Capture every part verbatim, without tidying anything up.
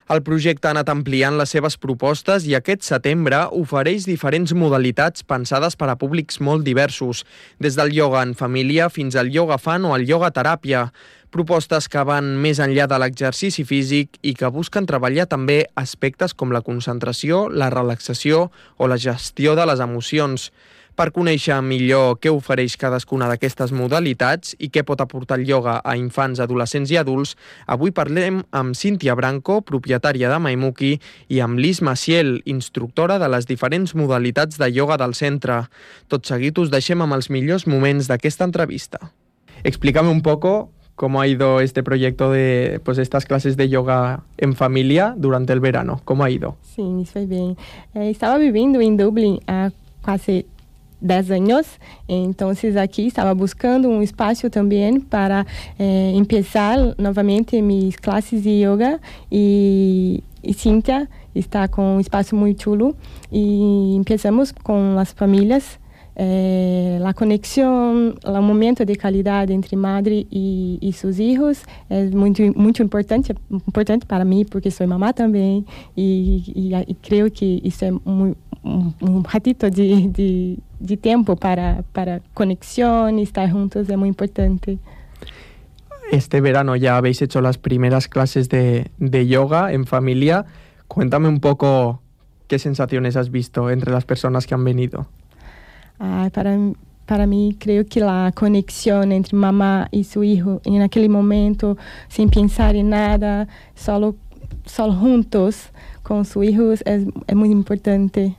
El projecte ha anat ampliant les seves propostes i aquest setembre ofereix diferents modalitats pensades per a públics molt diversos, des del ioga en família fins al ioga fan o al ioga teràpia. Propostes que van més enllà de l'exercici físic i que busquen treballar també aspectes com la concentració, la relaxació o la gestió de les emocions. Per conèixer millor què ofereix cadascuna d'aquestes modalitats i què pot aportar el ioga a infants, adolescents i adults, avui parlem amb Cíntia Branco, propietària de Maimuki, i amb Liz Maciel, instructora de les diferents modalitats de ioga del centre. Tot seguit us deixem amb els millors moments d'aquesta entrevista. Explícame un poco cómo ha ido este proyecto de pues, estas clases de yoga en familia durante el verano. ¿Cómo ha ido? Sim, foi bem. Eh, estava vivendo em Dublin há quase dez anos, então aqui estava buscando um espaço também para eh, começar novamente minhas classes de yoga e, e Cíntia está com um espaço muito chulo e começamos com as famílias. Eh, a conexão, o momento de qualidade entre madre e, e seus filhos é muito muito importante importante para mim porque sou mamá também e, e, e creio que isso é um, um, um ratito de, de, de tempo para para conexão e estar juntos é muito importante. Este verano ya habéis hecho las primeras clases de, de yoga en familia. Cuéntame un poco qué sensaciones has visto entre las personas que han venido. Ah, para, para mim, creio que a conexão entre mamá e seu filho, naquele momento, sem pensar em nada, só, só juntos com seus filhos, é, é muito importante.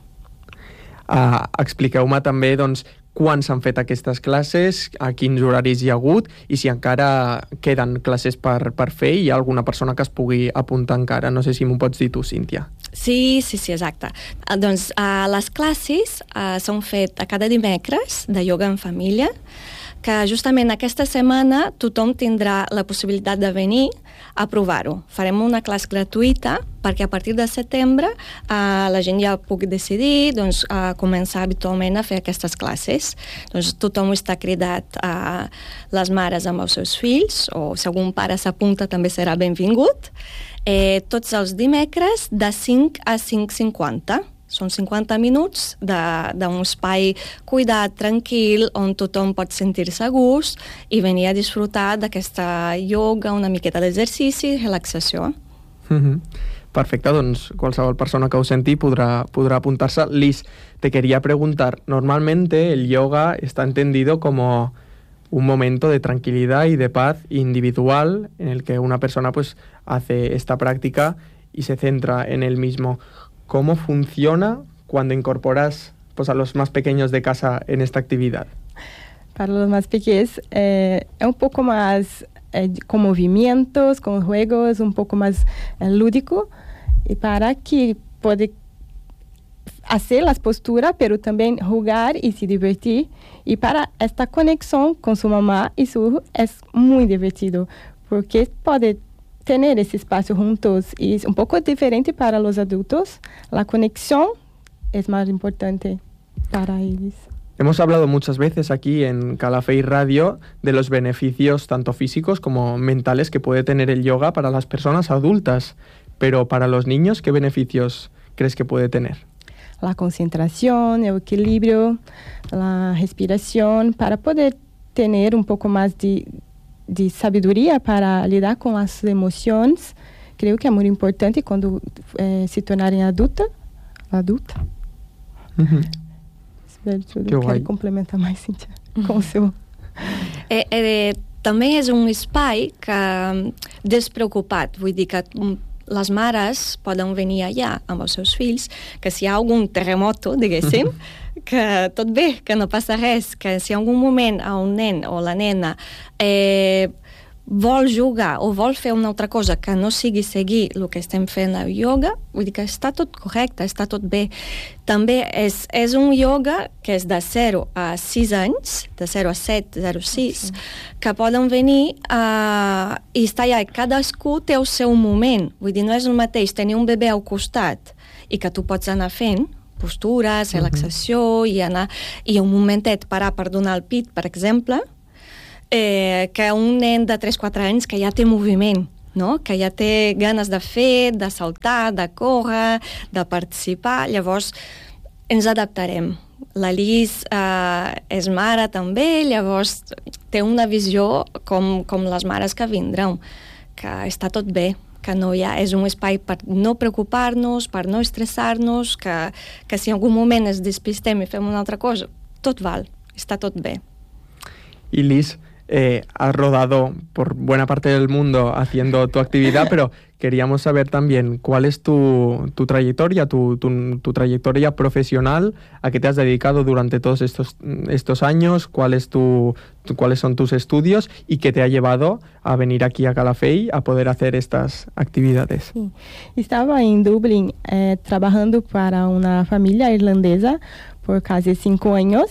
Uh, Expliqueu-me també doncs, quan s'han fet aquestes classes, a quins horaris hi ha hagut i si encara queden classes per, per fer i hi ha alguna persona que es pugui apuntar encara. No sé si m'ho pots dir tu, Cíntia. Sí, sí, sí, exacte. Uh, doncs uh, les classes uh, s'han fet a cada dimecres de ioga en família, que justament aquesta setmana tothom tindrà la possibilitat de venir a provar-ho. Farem una classe gratuïta perquè a partir de setembre uh, la gent ja pugui decidir doncs, uh, començar habitualment a fer aquestes classes. Doncs tothom està cridat a uh, les mares amb els seus fills, o si algun pare s'apunta també serà benvingut. Eh, tots els dimecres de cinc a cinc cinquanta. Són cinquanta minuts d'un espai cuidat, tranquil, on tothom pot sentir-se a gust i venir a disfrutar d'aquesta yoga, una miqueta d'exercici i relaxació. Mm-hmm. Perfecte, doncs qualsevol persona que ho senti podrá, podrá apuntarse. Liz, te quería preguntar, normalmente el yoga está entendido como un momento de tranquilidad y de paz individual en el que una persona pues hace esta práctica y se centra en él mismo. ¿Cómo funciona cuando incorporas pues, a los más pequeños de casa en esta actividad? Para los más pequeños eh, es un poco más eh, con movimientos, con juegos, un poco más eh, lúdico, y para que pueda hacer las posturas, pero también jugar y se divertir. Y para esta conexión con su mamá y su hijo es muy divertido, porque puede tener ese espacio juntos y es un poco diferente para los adultos. La conexión es más importante para ellos. Hemos hablado muchas veces aquí en Calafell Radio de los beneficios tanto físicos como mentales que puede tener el yoga para las personas adultas, pero para los niños, ¿qué beneficios crees que puede tener? La concentración, el equilibrio, la respiración, para poder tener un poco más de de sabedoria para lidar com as emoções, creio que é muito importante quando eh, se tornarem adulta, adulta. Uhum. Eu quero complementar mais, Cíntia, com o seu. Eh, eh, també és un espai que despreocupat, vull dir que les mares poden venir allà amb els seus fills, que si hi ha algun terremoto, diguéssim, que tot bé, que no passa res, que si en algun moment un nen o la nena eh, vol jugar o vol fer una altra cosa que no sigui seguir el que estem fent a yoga, vull dir que està tot correcte, està tot bé. També és, és un yoga que és de zero a sis anys, de zero a set, zero a sis, que poden venir uh, i estar allà. Cadascú té el seu moment. Vull dir, no és el mateix tenir un bebè al costat i que tu pots anar fent postures, relaxació, uh-huh. i anar i un momentet parar per donar el pit, per exemple, eh, que un nen de tres quatre anys que ja té moviment. no? Que ja té ganes de fer, de saltar, de córrer, de participar, llavors ens adaptarem. La Lis eh, és mare també, llavors té una visió com, com les mares que vindran, que està tot bé, que no hi ha, és un espai per no preocupar-nos, per no estressar-nos, que, que si en algun moment ens despistem i fem una altra cosa, tot val, està tot bé. Y Lis, eh, has rodado por buena parte del mundo haciendo tu actividad, pero queríamos saber también cuál es tu, tu trayectoria, tu, tu, tu trayectoria profesional, a qué te has dedicado durante todos estos, estos años, cuál es tu, tu, cuáles son tus estudios y qué te ha llevado a venir aquí a Calafell a poder hacer estas actividades. Sí. Estaba en Dublín eh, trabajando para una familia irlandesa por casi cinco años.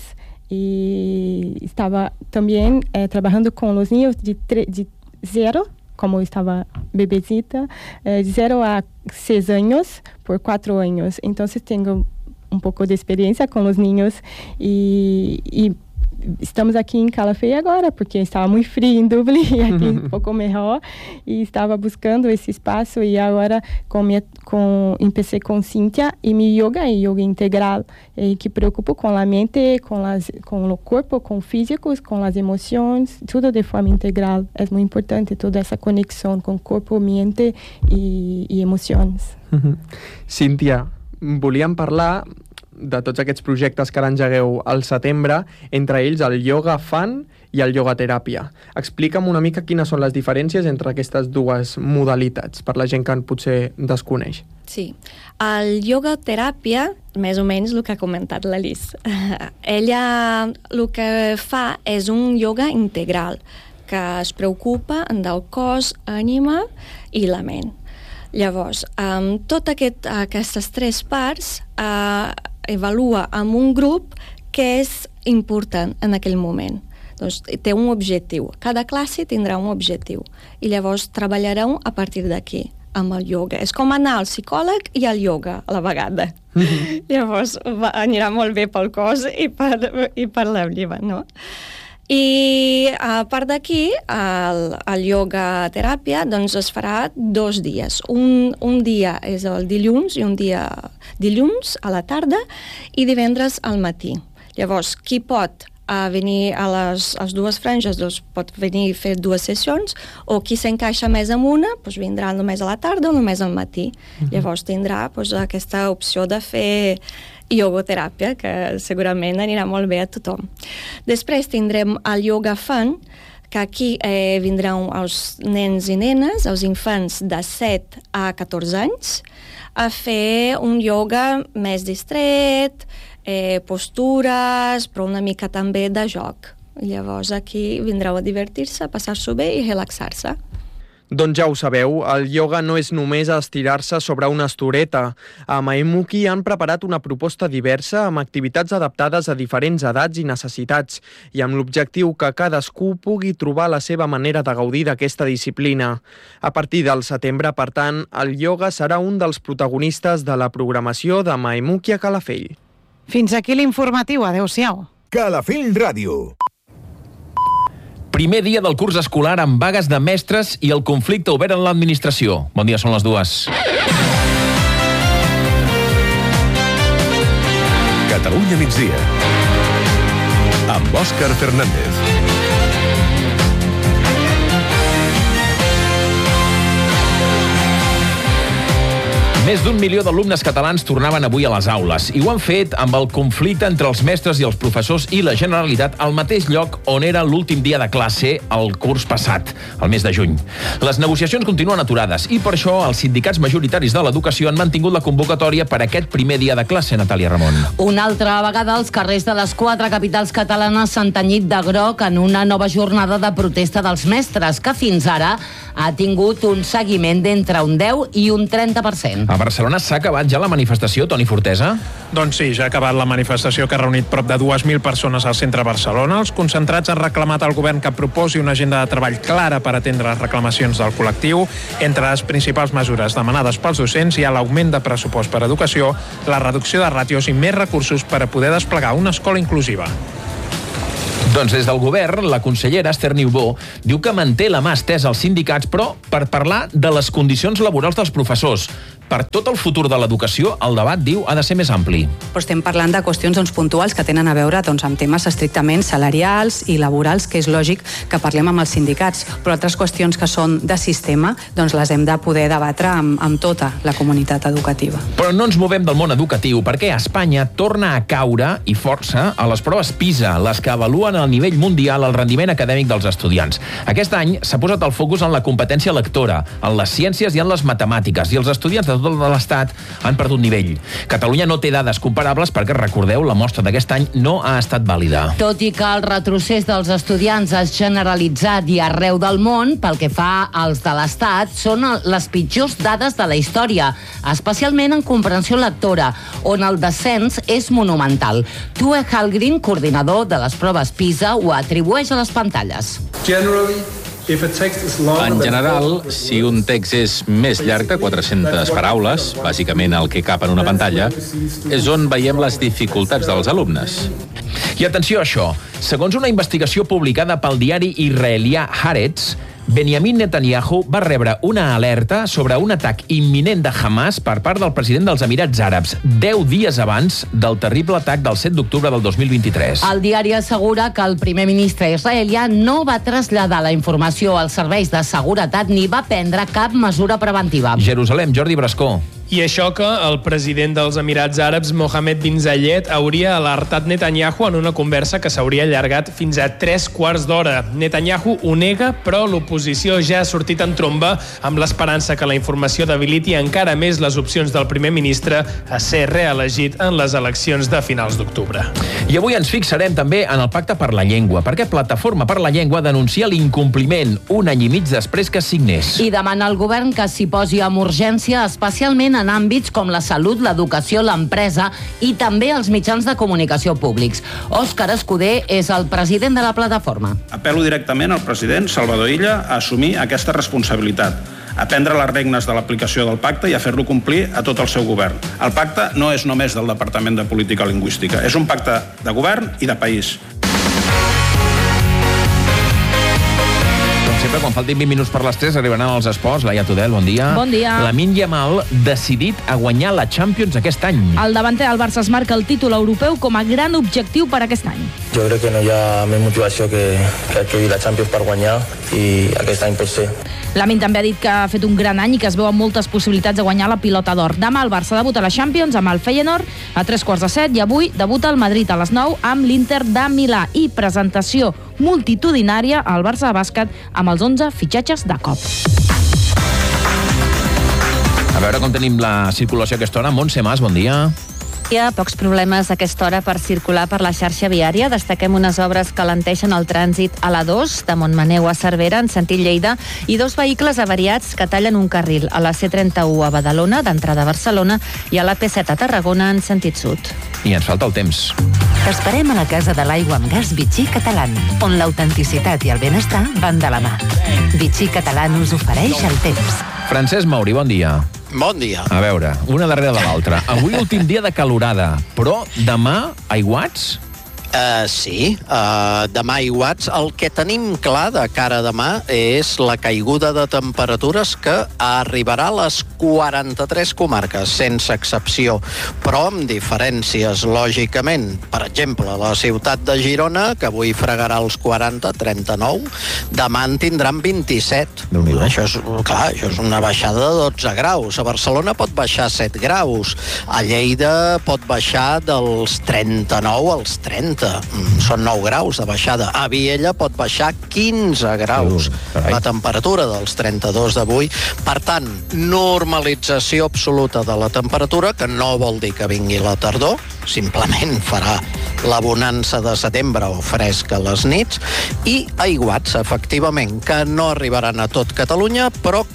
Y estaba también eh, trabajando con los niños de, tre- de cero, como estaba bebecita, eh, de cero a seis años por cuatro años. Entonces tengo un poco de experiencia con los niños y, y estamos aqui em Calafell agora, porque estava muito frio em Dublin e aqui um pouco melhor, e estava buscando esse espaço e agora com minha, com, empecé com Cíntia e mi yoga, e yoga integral, e que preocupo com a mente, com, as, com o corpo, com físicos, com as emoções, tudo de forma integral. É muito importante toda essa conexão com corpo, mente e, e emoções. Cíntia, volíem parlar de tots aquests projectes que ara engegueu al setembre, entre ells el yoga fan i el yoga teràpia. Explica'm una mica quines són les diferències entre aquestes dues modalitats, per la gent que potser desconeix. Sí. El yoga teràpia, més o menys el que ha comentat la Lis. Ella el que fa és un yoga integral, que es preocupa del cos, ànima i la ment. Llavors, amb totes aquest, aquestes tres parts, eh, evalua amb un grup que és important en aquell moment. Doncs té un objectiu. Cada classe tindrà un objectiu. I llavors treballareu a partir d'aquí, amb el yoga. És com anar al psicòleg i al yoga a la vegada. Mm-hmm. Llavors va, anirà molt bé pel cos i per, i per l'ànima, no? I a part d'aquí, el, el yoga teràpia doncs es farà dos dies. Un, un dia és el dilluns i un dia dilluns a la tarda i divendres al matí. Llavors, qui pot a venir a les, a les dues franges doncs pot venir a fer dues sessions, o qui s'encaixa més en una doncs vindrà només a la tarda o només al matí. Mm-hmm. Llavors tindrà doncs, aquesta opció de fer yogoteràpia, que segurament anirà molt bé a tothom. Després tindrem el yoga fun, que aquí eh, vindran els nens i nenes, els infants de set a catorze anys, a fer un yoga més distret, eh, postures, però una mica també de joc. Llavors aquí vindreu a divertir-se, a passar-s'ho bé i relaxar-se. Doncs ja ho sabeu, el ioga no és només estirar-se sobre una estoreta. A Maemuki han preparat una proposta diversa amb activitats adaptades a diferents edats i necessitats i amb l'objectiu que cadascú pugui trobar la seva manera de gaudir d'aquesta disciplina. A partir del setembre, per tant, el ioga serà un dels protagonistes de la programació de Maemuki a Calafell. Fins aquí l'informatiu. Adéu-siau. Calafell Ràdio. Primer dia del curs escolar amb vagues de mestres i el conflicte obert en l'administració. Bon dia, són les dues. Catalunya migdia. Amb Òscar Fernández. Més d'un milió d'alumnes catalans tornaven avui a les aules i ho han fet amb el conflicte entre els mestres i els professors i la Generalitat al mateix lloc on era l'últim dia de classe el curs passat, el mes de juny. Les negociacions continuen aturades i per això els sindicats majoritaris de l'educació han mantingut la convocatòria per a aquest primer dia de classe, Natàlia Ramon. Una altra vegada els carrers de les quatre capitals catalanes s'han tenyit de groc en una nova jornada de protesta dels mestres, que fins ara ha tingut un seguiment d'entre un deu i un trenta per cent. A Barcelona s'ha acabat ja la manifestació, Toni Fortesa? Doncs sí, ja ha acabat la manifestació que ha reunit prop de dues mil persones al centre de Barcelona. Els concentrats han reclamat al govern que proposi una agenda de treball clara per atendre les reclamacions del col·lectiu. Entre les principals mesures demanades pels docents hi ha l'augment de pressupost per a educació, la reducció de ràtios i més recursos per a poder desplegar una escola inclusiva. Doncs des del govern, la consellera Esther Niubó diu que manté la mà estesa als sindicats, però per parlar de les condicions laborals dels professors. Per tot el futur de l'educació, el debat, diu, ha de ser més ampli. Però estem parlant de qüestions doncs, puntuals que tenen a veure doncs, amb temes estrictament salarials i laborals, que és lògic que parlem amb els sindicats, però altres qüestions que són de sistema doncs, les hem de poder debatre amb, amb tota la comunitat educativa. Però no ens movem del món educatiu, perquè Espanya torna a caure, i força, a les proves PISA, les que avaluen al nivell mundial el rendiment acadèmic dels estudiants. Aquest any s'ha posat el focus en la competència lectora, en les ciències i en les matemàtiques, i els estudiants de tot l'Estat han perdut nivell. Catalunya no té dades comparables perquè, recordeu, la mostra d'aquest any no ha estat vàlida. Tot i que el retrocés dels estudiants és generalitzat i arreu del món, pel que fa als de l'Estat, són les pitjors dades de la història, especialment en comprensió lectora, on el descens és monumental. Tue Hallgren, coordinador de les proves PISA, ho atribueix a les pantalles. Generally, En general, si un text és més llarg de quatre-centes paraules, bàsicament el que cap en una pantalla, és on veiem les dificultats dels alumnes. I atenció a això, segons una investigació publicada pel diari israelià Haaretz, Benjamin Netanyahu va rebre una alerta sobre un atac imminent de Hamas per part del president dels Emirats Àrabs, deu dies abans del terrible atac del set d'octubre del dos mil vint-i-tres. El diari assegura que el primer ministre israelià no va traslladar la informació als serveis de seguretat ni va prendre cap mesura preventiva. Jerusalem, Jordi Brascó. I això que el president dels Emirats Àrabs, Mohammed bin Zayed, hauria alertat Netanyahu en una conversa que s'hauria allargat fins a tres quarts d'hora. Netanyahu ho nega, però l'oposició ja ha sortit en tromba amb l'esperança que la informació debiliti encara més les opcions del primer ministre a ser reelegit en les eleccions de finals d'octubre. I avui ens fixarem també en el Pacte per la Llengua, perquè Plataforma per la Llengua denuncia l'incompliment un any i mig després que signés. I demana al govern que s'hi posi amb urgència, especialment en àmbits com la salut, l'educació, l'empresa i també els mitjans de comunicació públics. Òscar Escudé és el president de la plataforma. Apel·lo directament al president Salvador Illa a assumir aquesta responsabilitat, a prendre les regnes de l'aplicació del pacte i a fer-lo complir a tot el seu govern. El pacte no és només del Departament de Política Lingüística, és un pacte de govern i de país. Sempre, quan faltin vint minuts per les tres, arribaran els esports. Laia Tudel, bon dia. Bon dia. Lamine Yamal decidit a guanyar la Champions aquest any. El davanter del Barça es marca el títol europeu com a gran objectiu per aquest any. Jo crec que no hi ha més motivació que, que acudir la Champions per guanyar i aquest any pot ser. Lamine també ha dit que ha fet un gran any i que es veuen moltes possibilitats de guanyar la pilota d'or. Demà el Barça debuta a la Champions amb el Feyenoord a tres quarts de set i avui debuta el Madrid a les nou amb l'Inter de Milà i presentació multitudinària al Barça de bàsquet amb els onze fitxatges de cop. A veure com tenim la circulació a aquesta hora. Montse Mas, bon dia. Hi ha pocs problemes a aquesta hora per circular per la xarxa viària. Destaquem unes obres que alenteixen el trànsit a la dos, de Montmaneu a Cervera, en sentit Lleida, i dos vehicles avariats que tallen un carril a la C trenta-u a Badalona, d'entrada a Barcelona, i a la P set a Tarragona, en sentit sud. I ens falta el temps. T'esperem a la Casa de l'Aigua amb gas Vichy Catalan, on l'autenticitat i el benestar van de la mà. Vichy Catalan us ofereix el temps. Francesc Mauri, bon dia. Bon dia. A veure, una darrere de l'altra. Avui últim dia de calorada, però demà aiguats? Uh, sí, uh, demà aiguats. El que tenim clar de cara a demà és la caiguda de temperatures que arribarà a les quaranta-tres comarques, sense excepció, però amb diferències, lògicament. Per exemple, la ciutat de Girona, que avui fregarà els quaranta, trenta-nou, demà en tindran vint-i-set. Això és, clar, això és una baixada de dotze graus. A Barcelona pot baixar set graus. A Lleida pot baixar dels trenta-nou als trenta. Són nou graus de baixada. A Viella pot baixar quinze graus la temperatura dels trenta-dos d'avui. Per tant, normalització absoluta de la temperatura, que no vol dir que vingui la tardor, simplement farà la bonança de setembre o fresc a les nits, i aiguats, efectivament, que no arribaran a tot Catalunya, però que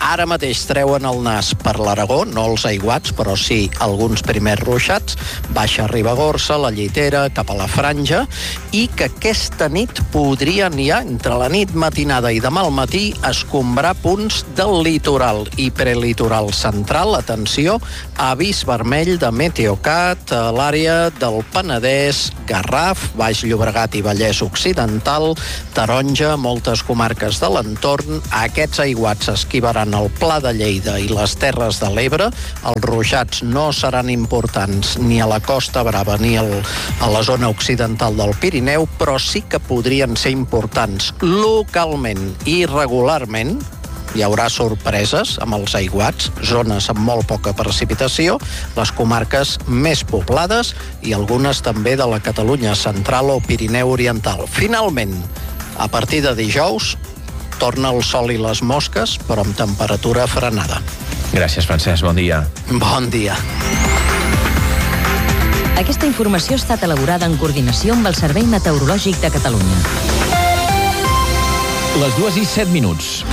Ara mateix treuen el nas per l'Aragó, no els aiguats, però sí alguns primers ruixats, baixa Ribagorça, la Llitera, cap a la Franja, i que aquesta nit podrien ja, entre la nit matinada i demà al matí, escombrar punts del litoral i prelitoral central. Atenció, avís vermell de Meteocat a l'àrea del Penedès, Garraf, Baix Llobregat i Vallès Occidental, Taronja, moltes comarques de l'entorn. Aquests aiguats esquivaran el Pla de Lleida i les Terres de l'Ebre. Els ruixats no seran importants ni a la Costa Brava ni al, a la zona occidental del Pirineu, però sí que podrien ser importants localment i regularment. Hi haurà sorpreses amb els aiguats, zones amb molt poca precipitació, les comarques més poblades i algunes també de la Catalunya central o Pirineu oriental. Finalment, a partir de dijous, torna el sol i les mosques, però amb temperatura frenada. Gràcies, Francesc. Bon dia. Bon dia. Aquesta informació ha estat elaborada en coordinació amb el Servei Meteorològic de Catalunya. Les dues i set minuts.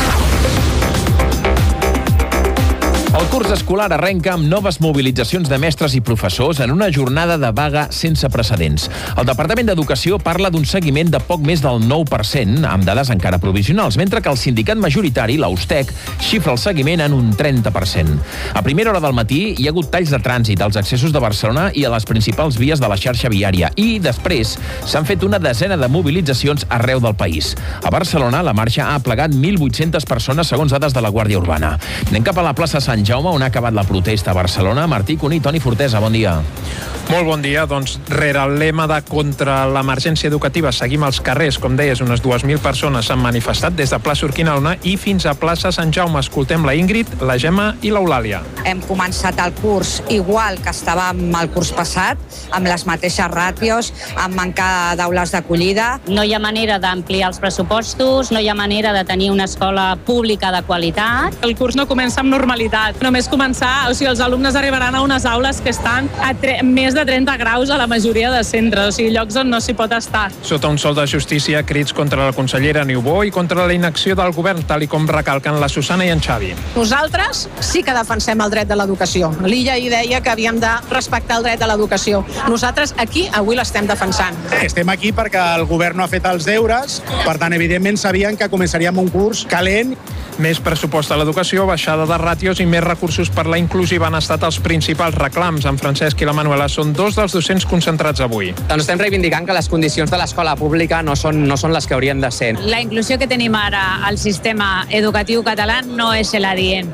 El curs escolar arrenca amb noves mobilitzacions de mestres i professors en una jornada de vaga sense precedents. El Departament d'Educació parla d'un seguiment de poc més del nou per cent, amb dades encara provisionals, mentre que el sindicat majoritari, l'Austec, xifra el seguiment en un trenta per cent. A primera hora del matí hi ha hagut talls de trànsit als accessos de Barcelona i a les principals vies de la xarxa viària, i després s'han fet una desena de mobilitzacions arreu del país. A Barcelona, la marxa ha aplegat mil vuit-centes persones, segons dades de la Guàrdia Urbana. Anem cap a la plaça Sant Jaume, on ha acabat la protesta a Barcelona. Martí Cuní, Toni Fortesa, bon dia. Molt bon dia. Doncs, rere el lema de contra l'emergència educativa seguim als carrers, com deies, unes dues mil persones s'han manifestat des de plaça Urquinaona i fins a plaça Sant Jaume. Escoltem la Ingrid, la Gemma i l'Eulàlia. Hem començat el curs igual que estàvem el curs passat, amb les mateixes ràtios, amb manca d'aules d'acollida. No hi ha manera d'ampliar els pressupostos, no hi ha manera de tenir una escola pública de qualitat. El curs no comença amb normalitat. Només començar, o sigui, els alumnes arribaran a unes aules que estan a tre- més de trenta graus a la majoria de centres, o sigui, llocs on no s'hi pot estar. Sota un sol de justícia, crits contra la consellera Niubó i contra la inacció del govern, tal i com recalquen la Susana i en Xavi. Nosaltres sí que defensem el dret de l'educació. L'Illa hi deia que havíem de respectar el dret de l'educació. Nosaltres aquí avui l'estem defensant. Estem aquí perquè el govern no ha fet els deures, per tant, evidentment, sabien que començaríem un curs calent. Més pressupost a l'educació, baixada de ràtios i més recursos per la inclusiva han estat els principals reclams. En Francesc i la Manuela són dos dels docents concentrats avui. Doncs estem reivindicant que les condicions de l'escola pública no són, no són les que haurien de ser. La inclusió que tenim ara al sistema educatiu català no és l'adient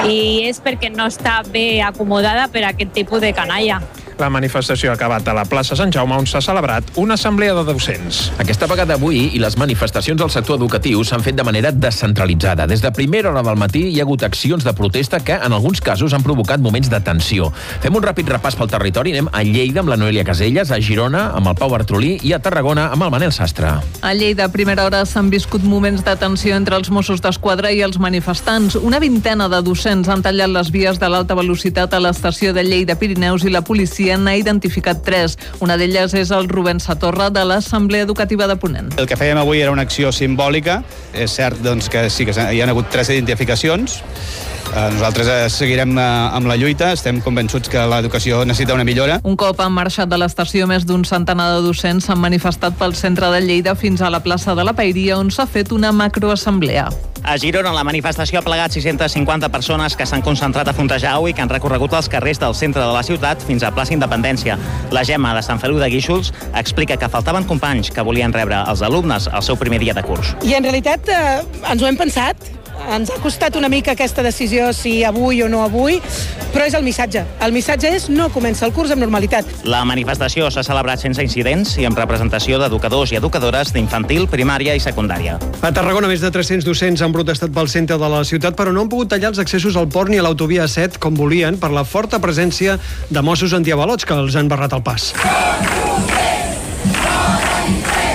i és perquè no està bé acomodada per a aquest tipus de canalla. La manifestació ha acabat a la plaça Sant Jaume, on s'ha celebrat una assemblea de docents. Aquesta vegada avui i les manifestacions al sector educatiu s'han fet de manera descentralitzada. Des de primera hora del matí hi ha hagut accions de protesta que, en alguns casos, han provocat moments de tensió. Fem un ràpid repàs pel territori. Anem a Lleida amb la Noelia Caselles, a Girona amb el Pau Bartrolí i a Tarragona amb el Manel Sastre. A Lleida, a primera hora, s'han viscut moments de tensió entre els Mossos d'Esquadra i els manifestants. Una vintena de docents han tallat les vies de l'alta velocitat a l'estació de Lleida Pirineus i la policia n'ha identificat tres. Una d'elles és el Rubén Satorra de l'Assemblea Educativa de Ponent. El que fèiem avui era una acció simbòlica. És cert doncs, que sí que hi ha hagut tres identificacions. Nosaltres seguirem amb la lluita, estem convençuts que l'educació necessita una millora. Un cop han marxat de l'estació, més d'un centenar de docents s'han manifestat pel centre de Lleida fins a la plaça de la Pairia, on s'ha fet una macroassemblea. A Girona, la manifestació ha plegat sis-centes cinquanta persones que s'han concentrat a Fontejau i que han recorregut els carrers del centre de la ciutat fins a plaça Independència. La Gemma, de Sant Feliu de Guíxols, explica que faltaven companys que volien rebre els alumnes al seu primer dia de curs. I en realitat eh, ens ho hem pensat. Ens ha costat una mica aquesta decisió, si avui o no avui, però és el missatge. El missatge és no comença el curs amb normalitat. La manifestació s'ha celebrat sense incidents i amb representació d'educadors i educadores d'infantil, primària i secundària. A Tarragona, més de tres-cents docents han protestat pel centre de la ciutat, però no han pogut tallar els accessos al port ni a l'autovia set com volien per la forta presència de Mossos antiavalots que els han barrat el pas.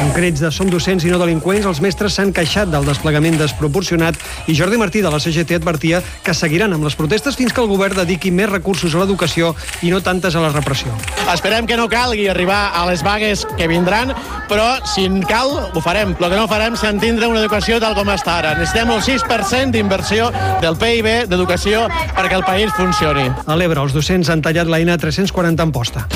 Amb crits de som docents i no delinqüents, els mestres s'han queixat del desplegament desproporcionat i Jordi Martí de la C G T advertia que seguiran amb les protestes fins que el govern dediqui més recursos a l'educació i no tantes a la repressió. Esperem que no calgui arribar a les vagues que vindran, però si en cal, ho farem. El que no farem és tindre una educació tal com està ara. Necessitem el sis per cent d'inversió del P I B d'educació perquè el país funcioni. A l'Ebre, els docents han tallat la N tres-cents quaranta en posta.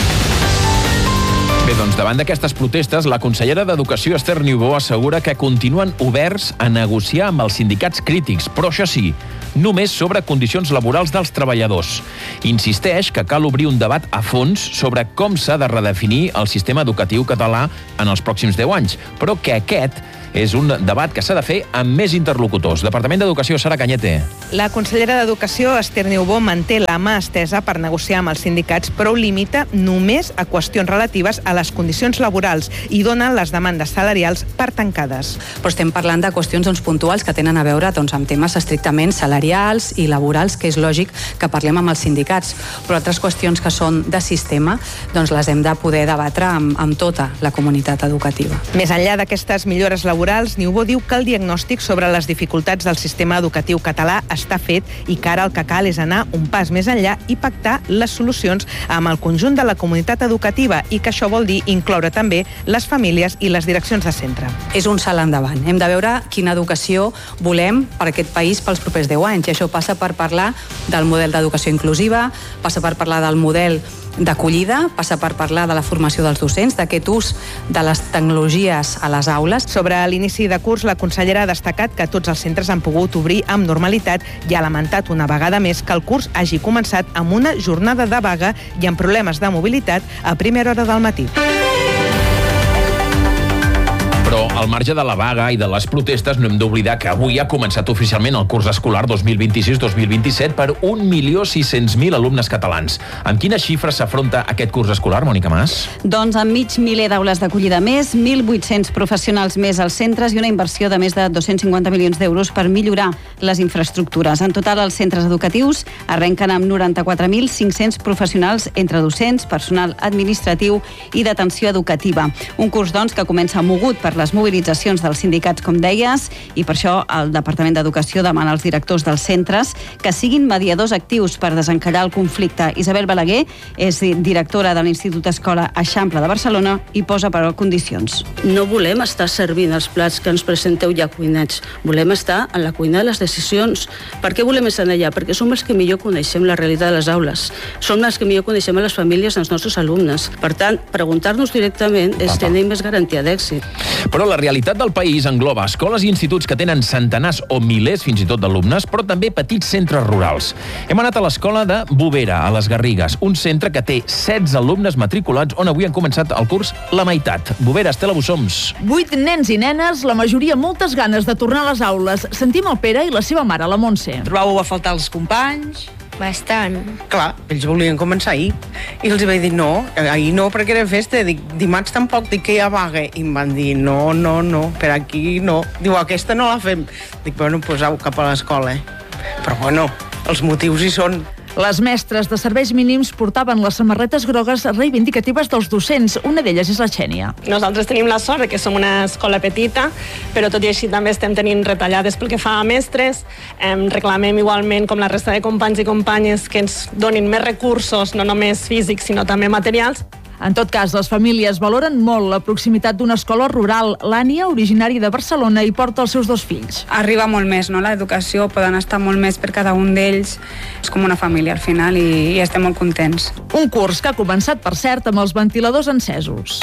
Bé, doncs davant d'aquestes protestes, la consellera d'Educació, Esther Niubó, assegura que continuen oberts a negociar amb els sindicats crítics, però això sí, només sobre condicions laborals dels treballadors. Insisteix que cal obrir un debat a fons sobre com s'ha de redefinir el sistema educatiu català en els pròxims deu anys, però que aquest és un debat que s'ha de fer amb més interlocutors. Departament d'Educació, Sara Cañete. La consellera d'Educació, Esther Niubó, manté la mà estesa per negociar amb els sindicats, però ho limita només a qüestions relatives a les condicions laborals i dona les demandes salarials per tancades. Però estem parlant de qüestions doncs, puntuals que tenen a veure doncs, amb temes estrictament salarials i laborals, que és lògic que parlem amb els sindicats. Però altres qüestions que són de sistema doncs, les hem de poder debatre amb, amb tota la comunitat educativa. Més enllà d'aquestes millores laborals, Niubó diu que el diagnòstic sobre les dificultats del sistema educatiu català està fet i que ara el que cal és anar un pas més enllà i pactar les solucions amb el conjunt de la comunitat educativa i que això vol dir incloure també les famílies i les direccions de centre. És un salt endavant. Hem de veure quina educació volem per aquest país pels propers deu anys. I això passa per parlar del model d'educació inclusiva, passa per parlar del model d'acollida, passa per parlar de la formació dels docents, d'aquest ús de les tecnologies a les aules. Sobre l'inici de curs, la consellera ha destacat que tots els centres han pogut obrir amb normalitat i ha lamentat una vegada més que el curs hagi començat amb una jornada de vaga i amb problemes de mobilitat a primera hora del matí. Però al marge de la vaga i de les protestes no hem d'oblidar que avui ha començat oficialment el curs escolar dos mil vint-i-sis dos mil vint-i-set per un milió sis-cents mil alumnes catalans. Amb quines xifres s'afronta aquest curs escolar, Mònica Mas? Doncs amb mig miler d'aules d'acollida més, mil vuit-cents professionals més als centres i una inversió de més de dos-cents cinquanta milions d'euros per millorar les infraestructures. En total, els centres educatius arrenquen amb noranta-quatre mil cinc-cents professionals entre docents, personal administratiu i d'atenció educativa. Un curs, doncs, que comença mogut per les mobilitzacions dels sindicats, com deies, i per això el Departament d'Educació demana als directors dels centres que siguin mediadors actius per desencallar el conflicte. Isabel Balaguer és directora de l'Institut Escola Eixample de Barcelona i posa per condicions. No volem estar servint els plats que ens presenteu ja cuinats. Volem estar en la cuina de les decisions. Per què volem estar allà? Perquè som els que millor coneixem la realitat de les aules. Som els que millor coneixem a les famílies dels nostres alumnes. Per tant, preguntar-nos directament és tenir més garantia d'èxit. Però la realitat del país engloba escoles i instituts que tenen centenars o milers fins i tot d'alumnes, però també petits centres rurals. Hem anat a l'escola de Bovera, a les Garrigues, un centre que té setze alumnes matriculats on avui han començat el curs la meitat. Bovera, Estela Bussoms. Vuit nens i nenes, la majoria moltes ganes de tornar a les aules. Sentim el Pere i la seva mare, la Montse. Trobàveu a faltar els companys? Bastant. Clar, ells volien començar ahir. I els vaig dir no, ahir no perquè era festa. Dic, dimarts tampoc, dic que hi ha vaga. I em van dir no, no, no, per aquí no. Diu, aquesta no la fem. Dic, bueno, posau cap a l'escola. Però bueno, els motius hi són. Les mestres de serveis mínims portaven les samarretes grogues reivindicatives dels docents. Una d'elles és la Xènia. Nosaltres tenim la sort que som una escola petita, però tot i així també estem tenint retallades pel que fa a mestres. Em reclamem igualment, com la resta de companys i companyes, que ens donin més recursos, no només físics, sinó també materials. En tot cas, les famílies valoren molt la proximitat d'una escola rural. L'Ània, originària de Barcelona, hi porta els seus dos fills. Arriba molt més, no?, l'educació, poden estar molt més per cada un d'ells. És com una família al final i, i estem molt contents. Un curs que ha començat, per cert, amb els ventiladors encesos.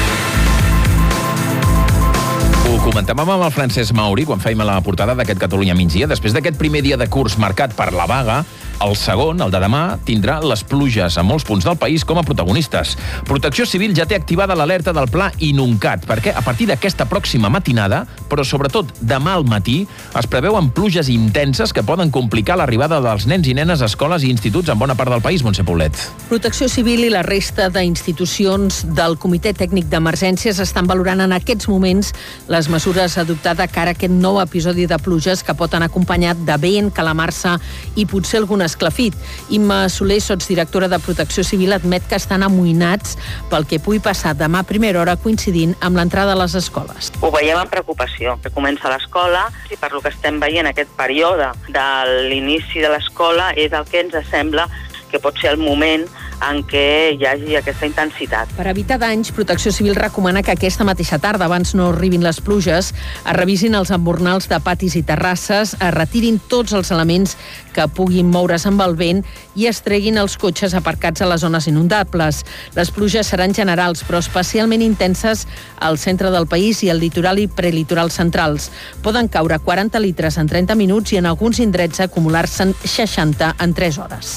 Ho comentàvem amb el Francesc Mauri quan fèiem la portada d'aquest Catalunya migdia. Després d'aquest primer dia de curs marcat per la vaga, el segon, el de demà, tindrà les pluges a molts punts del país com a protagonistes. Protecció Civil ja té activada l'alerta del pla Inuncat, perquè a partir d'aquesta pròxima matinada, però sobretot demà al matí, es preveuen pluges intenses que poden complicar l'arribada dels nens i nenes a escoles i instituts en bona part del país, Montse Poblet. Protecció Civil i la resta d'institucions del Comitè Tècnic d'Emergències estan valorant en aquests moments les mesures adoptades cara a aquest nou episodi de pluges que pot anar acompanyat de vent, calamarsa i potser algunes esclafit. Imma Soler, sotsdirectora de Protecció Civil, admet que estan amoïnats pel que pugui passar demà a primera hora coincidint amb l'entrada a les escoles. Ho veiem amb preocupació, que comença l'escola i per lo que estem veient aquest període de l'inici de l'escola és el que ens sembla que pot ser el moment en què hi hagi aquesta intensitat. Per evitar danys, Protecció Civil recomana que aquesta mateixa tarda, abans no arribin les pluges, es revisin els embornals de patis i terrasses, es retirin tots els elements que puguin moure's amb el vent i es treguin els cotxes aparcats a les zones inundables. Les pluges seran generals, però especialment intenses al centre del país i al litoral i prelitoral centrals. Poden caure quaranta litres en trenta minuts i en alguns indrets acumular-se'n seixanta en tres hores.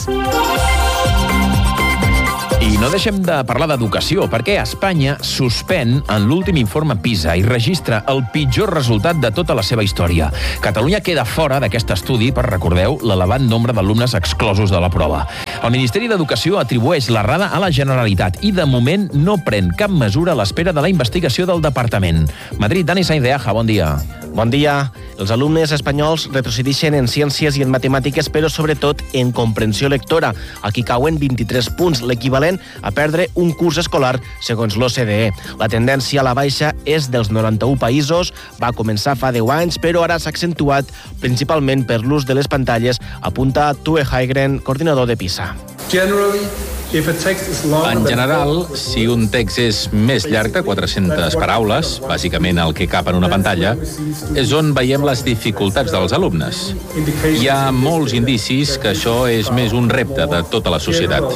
I no deixem de parlar d'educació, perquè Espanya suspèn en l'últim informe PISA i registra el pitjor resultat de tota la seva història. Catalunya queda fora d'aquest estudi per, recordeu, l'elevat nombre d'alumnes exclosos de la prova. El Ministeri d'Educació atribueix l'errada a la Generalitat i, de moment, no pren cap mesura a l'espera de la investigació del Departament. Madrid, Dani Sainz de Aja, bon dia. Bon dia. Els alumnes espanyols retrocedeixen en ciències i en matemàtiques, però sobretot en comprensió lectora. Aquí cauen vint-i-tres punts, l'equivalent a perdre un curs escolar, segons l'O C D E. La tendència a la baixa és dels noranta-un països, va començar fa deu anys, però ara s'ha accentuat principalment per l'ús de les pantalles, apunta Tue Haigren, coordinador de PISA. En general, si un text és més llarg de quatre-centes paraules, bàsicament el que cap en una pantalla, és on veiem les dificultats dels alumnes. Hi ha molts indicis que això és més un repte de tota la societat.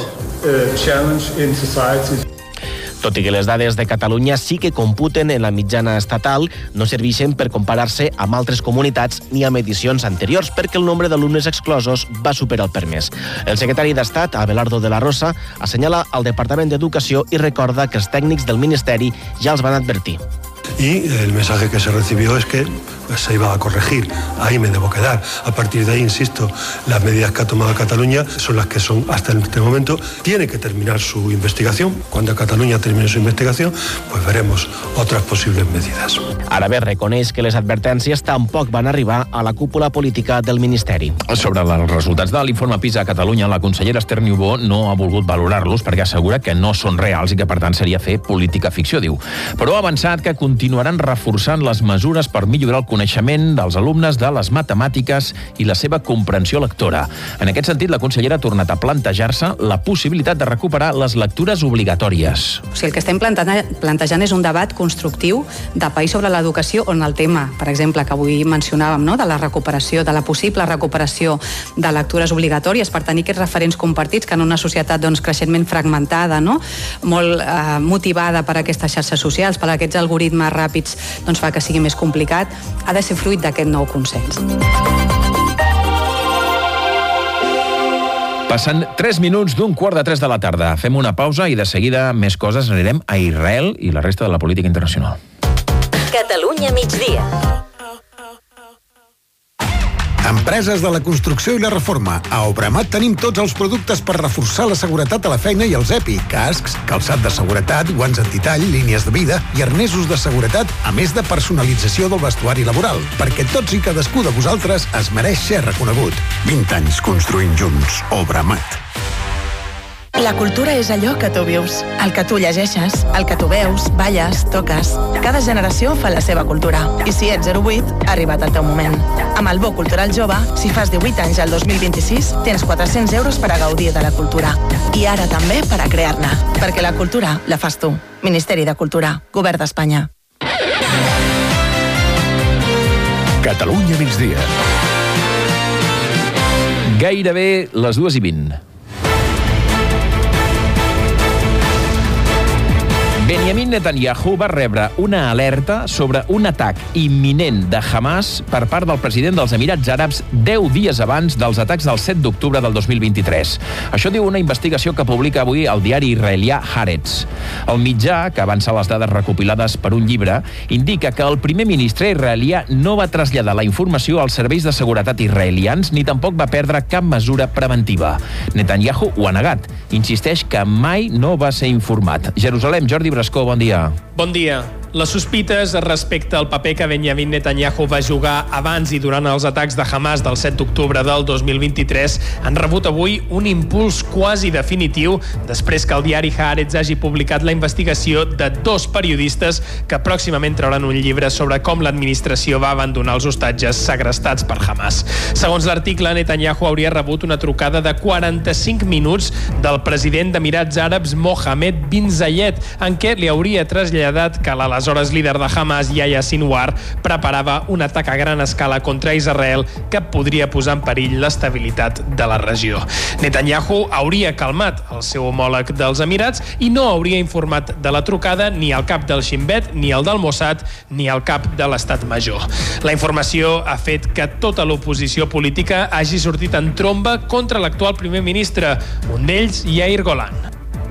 Tot i que les dades de Catalunya sí que computen en la mitjana estatal, no serveixen per comparar-se amb altres comunitats ni amb edicions anteriors, perquè el nombre d'alumnes exclosos va superar el permès. El secretari d'Estat, Abelardo de la Rosa, assenyala al Departament d'Educació i recorda que els tècnics del Ministeri ja els van advertir. Y el mensaje que se recibió es que pues, se iba a corregir. Ahí me debo quedar. A partir de ahí, insisto, las medidas que ha tomado Cataluña son las que son hasta este momento. Tiene que terminar su investigación. Cuando Cataluña termine su investigación, pues veremos otras posibles medidas. Ara bé, reconeix que les advertències tampoc van arribar a la cúpula política del Ministeri. Sobre els resultats de l'informe PISA a Catalunya, la consellera Esther Niubó no ha volgut valorar-los perquè assegura que no són reals i que, per tant, seria fer política ficció, diu. Però ha avançat que continuaran reforçant les mesures per millorar el coneixement dels alumnes de les matemàtiques i la seva comprensió lectora. En aquest sentit, la consellera ha tornat a plantejar-se la possibilitat de recuperar les lectures obligatòries. O sigui, el que estem plantejant és un debat constructiu de país sobre l'educació, on el tema, per exemple, que avui mencionàvem, no? de la recuperació, de la possible recuperació de lectures obligatòries per tenir aquests referents compartits que en una societat doncs, creixentment fragmentada, no? molt eh, motivada per aquestes xarxes socials, per aquests algoritmes ràpids, doncs fa que sigui més complicat, ha de ser fruit d'aquest nou consens. Passen tres minuts d'un quart de tres de la tarda. Fem una pausa i de seguida més coses. Anirem a Israel i la resta de la política internacional. Catalunya migdia. Empreses de la construcció i la reforma. A Obramat tenim tots els productes per reforçar la seguretat a la feina i els E P I, cascs, calçat de seguretat, guants antitall, línies de vida i arnesos de seguretat, a més de personalització del vestuari laboral, perquè tots i cadascú de vosaltres es mereix ser reconegut. vint anys construint junts. Obramat. La cultura és allò que tu vius, el que tu llegeixes, el que tu veus, balles, toques. Cada generació fa la seva cultura. I si ets zero vuit, ha arribat el teu moment. Amb el Bo Cultural Jove, si fas divuit anys al dos mil vint-i-sis, tens quatre-cents euros per a gaudir de la cultura. I ara també per a crear-ne. Perquè la cultura la fas tu. Ministeri de Cultura, Govern d'Espanya. Catalunya migdia. Gairebé les dues i vint. Benjamin Netanyahu va rebre una alerta sobre un atac imminent de Hamas per part del president dels Emirats Àrabs deu dies abans dels atacs del set d'octubre del dos mil vint-i-tres. Això diu una investigació que publica avui el diari israelià Haaretz. El mitjà, que avança les dades recopilades per un llibre, indica que el primer ministre israelià no va traslladar la informació als serveis de seguretat israelians ni tampoc va perdre cap mesura preventiva. Netanyahu ho ha negat. Insisteix que mai no va ser informat. Jerusalem, Jordi Brascó, bon dia. Bon dia. Les sospites respecte al paper que Benjamin Netanyahu va jugar abans i durant els atacs de Hamas del set d'octubre del dos mil vint-i-tres han rebut avui un impuls quasi definitiu després que el diari Haaretz hagi publicat la investigació de dos periodistes que pròximament trauran un llibre sobre com l'administració va abandonar els hostatges segrestats per Hamas. Segons l'article, Netanyahu hauria rebut una trucada de quaranta-cinc minuts del president d'Emirats Àrabs Mohammed bin Zayed, en què li hauria traslladat que l'aleshores líder de Hamas, Yahya Sinwar, preparava un atac a gran escala contra Israel que podria posar en perill l'estabilitat de la regió. Netanyahu hauria calmat el seu homòleg dels Emirats i no hauria informat de la trucada ni al cap del Shin Bet, ni al del Mossad, ni al cap de l'Estat Major. La informació ha fet que tota l'oposició política hagi sortit en tromba contra l'actual primer ministre, un d'ells, Yair Golan.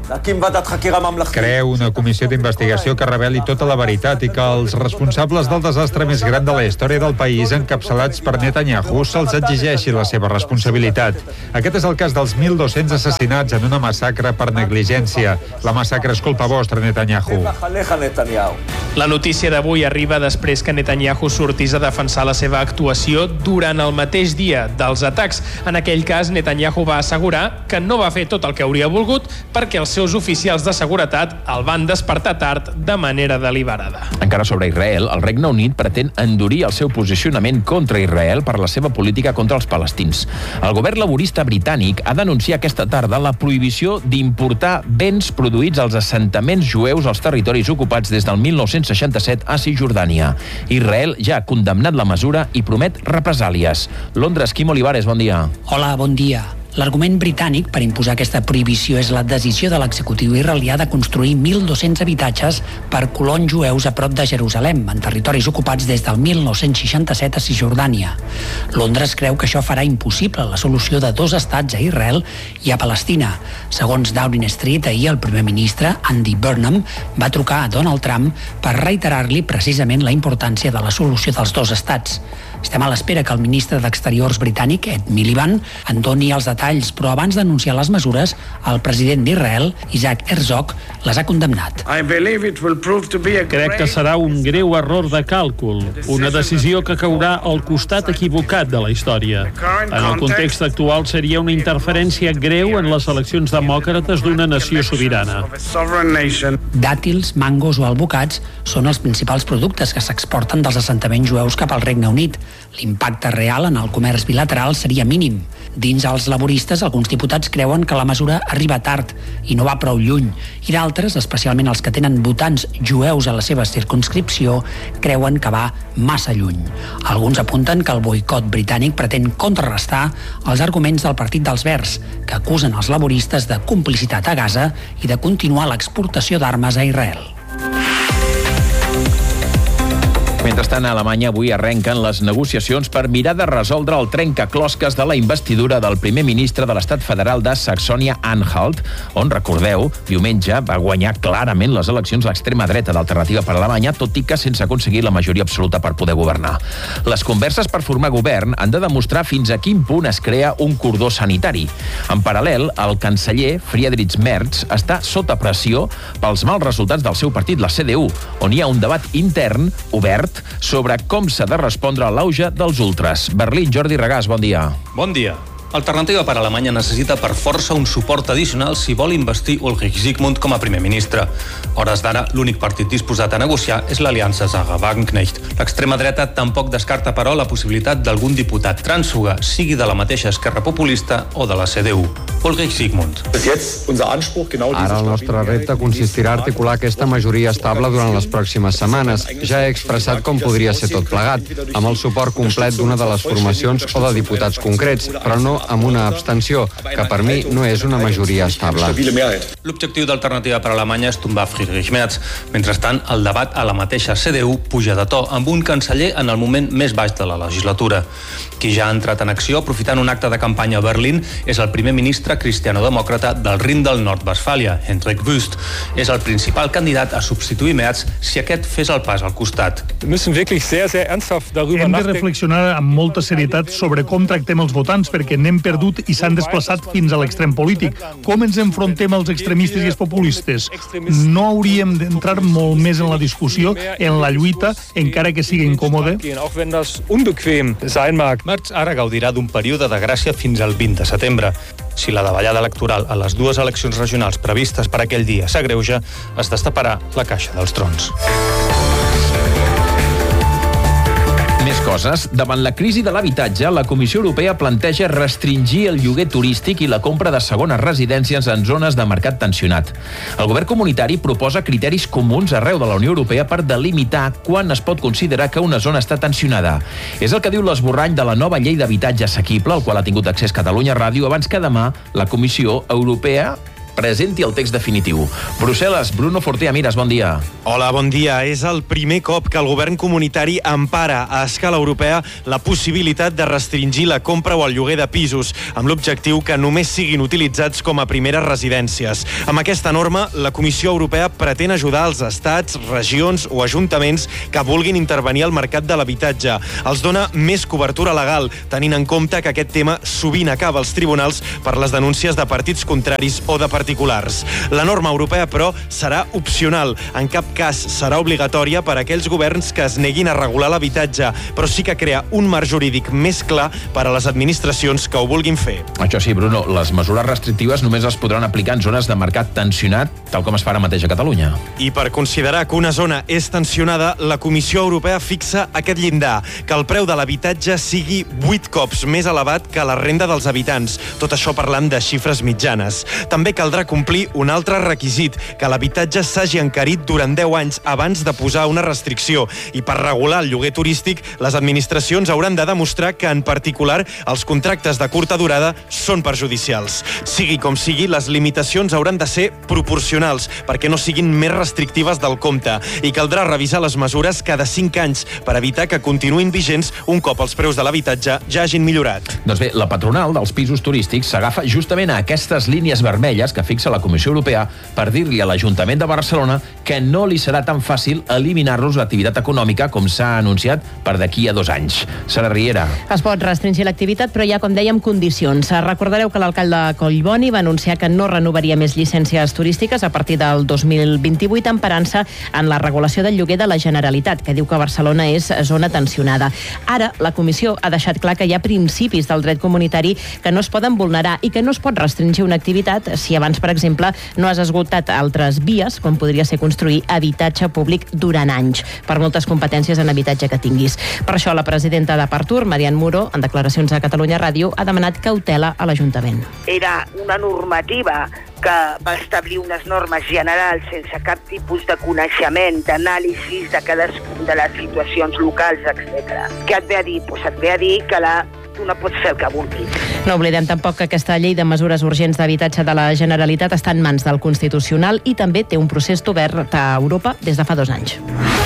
Creu una comissió d'investigació que reveli tota la veritat i que els responsables del desastre més gran de la història del país, encapçalats per Netanyahu, se'ls exigeixi la seva responsabilitat. Aquest és el cas dels mil dos-cents assassinats en una massacre per negligència. La massacre és culpa vostra, Netanyahu. La notícia d'avui arriba després que Netanyahu sortís a defensar la seva actuació durant el mateix dia dels atacs. En aquell cas, Netanyahu va assegurar que no va fer tot el que hauria volgut perquè els seus oficials de seguretat el van despertar tard de manera deliberada. Encara sobre Israel, el Regne Unit pretén endurir el seu posicionament contra Israel per la seva política contra els palestins. El govern laborista britànic ha denunciat aquesta tarda la prohibició d'importar béns produïts als assentaments jueus als territoris ocupats des del mil nou-cents seixanta-set a Cisjordània. Israel ja ha condemnat la mesura i promet represàlies. Londres, Quim Olivares, bon dia. Hola, bon dia. L'argument britànic per imposar aquesta prohibició és la decisió de l'executiu israelià de construir mil dos-cents habitatges per colons jueus a prop de Jerusalem, en territoris ocupats des del mil nou-cents seixanta-set a Cisjordània. Londres creu que això farà impossible la solució de dos estats a Israel i a Palestina. Segons Downing Street, ahir el primer ministre, Andy Burnham, va trucar a Donald Trump per reiterar-li precisament la importància de la solució dels dos estats. Estem a l'espera que el ministre d'Exteriors britànic, Ed Miliband, en doni els detalls, però abans d'anunciar les mesures, el president d'Israel, Isaac Herzog, les ha condemnat. Crec que serà un greu error de càlcul, una decisió que caurà al costat equivocat de la història. En el context actual seria una interferència greu en les eleccions demòcrates d'una nació sobirana. Dàtils, mangos o albocats són els principals productes que s'exporten dels assentaments jueus cap al Regne Unit. L'impacte real en el comerç bilateral seria mínim. Dins els laboristes, alguns diputats creuen que la mesura arriba tard i no va prou lluny, i d'altres, especialment els que tenen votants jueus a la seva circumscripció, creuen que va massa lluny. Alguns apunten que el boicot britànic pretén contrarrestar els arguments del Partit dels Verds, que acusen els laboristes de complicitat a Gaza i de continuar l'exportació d'armes a Israel. Mentrestant, a Alemanya avui arrenquen les negociacions per mirar de resoldre el trencaclosques de la investidura del primer ministre de l'estat federal de Saxònia-Anhalt, on, recordeu, diumenge va guanyar clarament les eleccions l'extrema dreta d'Alternativa per Alemanya, tot i que sense aconseguir la majoria absoluta per poder governar. Les converses per formar govern han de demostrar fins a quin punt es crea un cordó sanitari. En paral·lel, el canceller Friedrich Merz està sota pressió pels mals resultats del seu partit, la C D U, on hi ha un debat intern obert sobre com s'ha de respondre a l'auge dels ultres. Berlín, Jordi Regàs, bon dia. Bon dia. Alternativa per Alemanya necessita per força un suport addicional si vol investir Ulrich Zygmunt com a primer ministre. A hores d'ara, l'únic partit disposat a negociar és l'aliança Saga-Wagenknecht. L'extrema dreta tampoc descarta, però, la possibilitat d'algun diputat trànsfuga, sigui de la mateixa Esquerra Populista o de la C D U. Ulrich Zygmunt. Ara el nostre repte consistirà a articular aquesta majoria estable durant les pròximes setmanes. Ja he expressat com podria ser tot plegat, amb el suport complet d'una de les formacions o de diputats concrets, però no amb una abstenció, que per mi no és una majoria estable. L'objectiu d'Alternativa per Alemanya és tombar Friedrich Merz. Mentrestant, el debat a la mateixa C D U puja de to, amb un canceller en el moment més baix de la legislatura. Qui ja ha entrat en acció, aprofitant un acte de campanya a Berlín, és el primer ministre ministre cristiano-demòcrata del Rin del Nord-Westfàlia, Hendrik Wüst. És el principal candidat a substituir Merz si aquest fes el pas al costat. Hem de reflexionar amb molta serietat sobre com tractem els votants perquè n'hem perdut i s'han desplaçat fins a l'extrem polític. Com ens enfrontem als extremistes i els populistes? No hauríem d'entrar molt més en la discussió, en la lluita, encara que sigui incòmode? Merz ara gaudirà d'un període de gràcia fins al vint de setembre. Si la davallada electoral a les dues eleccions regionals previstes per aquell dia s'agreuja, es destaparà la caixa dels trons. Més coses. Davant la crisi de l'habitatge, la Comissió Europea planteja restringir el lloguer turístic i la compra de segones residències en zones de mercat tensionat. El govern comunitari proposa criteris comuns arreu de la Unió Europea per delimitar quan es pot considerar que una zona està tensionada. És el que diu l'esborrany de la nova llei d'habitatge assequible, al qual ha tingut accés Catalunya Ràdio, abans que demà la Comissió Europea presenti el text definitiu. Brussel·les, Bruno Fortea Mires, bon dia. Hola, bon dia. És el primer cop que el govern comunitari empara a escala europea la possibilitat de restringir la compra o el lloguer de pisos, amb l'objectiu que només siguin utilitzats com a primeres residències. Amb aquesta norma, la Comissió Europea pretén ajudar els estats, regions o ajuntaments que vulguin intervenir al mercat de l'habitatge. Els dona més cobertura legal, tenint en compte que aquest tema sovint acaba als tribunals per les denúncies de partits contraris o de particulars. La norma europea, però, serà opcional. En cap cas serà obligatòria per a aquells governs que es neguin a regular l'habitatge, però sí que crea un marc jurídic més clar per a les administracions que ho vulguin fer. Això sí, Bruno, les mesures restrictives només es podran aplicar en zones de mercat tensionat, tal com es fa ara mateix a Catalunya. I per considerar que una zona és tensionada, la Comissió Europea fixa aquest llindar, que el preu de l'habitatge sigui vuit cops més elevat que la renda dels habitants. Tot això parlant de xifres mitjanes. També caldrà complir un altre requisit, que l'habitatge s'hagi encarit durant deu anys abans de posar una restricció. I per regular el lloguer turístic, les administracions hauran de demostrar que, en particular, els contractes de curta durada són perjudicials. Sigui com sigui, les limitacions hauran de ser proporcionals, perquè no siguin més restrictives del compte. I caldrà revisar les mesures cada cinc anys per evitar que continuïn vigents un cop els preus de l'habitatge ja hagin millorat. Doncs bé, la patronal dels pisos turístics s'agafa justament a aquestes línies vermelles que fixa la Comissió Europea per dir-li a l'Ajuntament de Barcelona que no li serà tan fàcil eliminar-los l'activitat econòmica com s'ha anunciat per d'aquí a dos anys. Sara Riera. Es pot restringir l'activitat, però hi ha, com dèiem, condicions. Recordareu que l'alcalde Collboni va anunciar que no renovaria més llicències turístiques a partir del dos mil vint-i-vuit, emparant-se en la regulació del lloguer de la Generalitat, que diu que Barcelona és zona tensionada. Ara, la Comissió ha deixat clar que hi ha principis del dret comunitari que no es poden vulnerar i que no es pot restringir una activitat si abans, per exemple, no has esgotat altres vies, com podria ser construir habitatge públic durant anys, per moltes competències en habitatge que tinguis. Per això, la presidenta de Partur, Marian Muro, en declaracions a Catalunya Ràdio, ha demanat cautela a l'Ajuntament. Era una normativa que va establir unes normes generals sense cap tipus de coneixement, d'anàlisis de cadascuna de les situacions locals, etcètera. Què et ve a dir? Pues et ve a dir que la tu no pots fer el que vulguis. No oblidem tampoc que aquesta llei de mesures urgents d'habitatge de la Generalitat està en mans del Constitucional i també té un procés obert a Europa des de fa dos anys.